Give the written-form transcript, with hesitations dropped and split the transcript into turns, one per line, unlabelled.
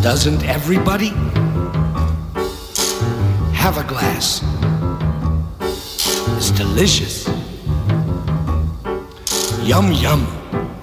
Doesn't everybody? Have a glass. It's delicious. Yum, yum.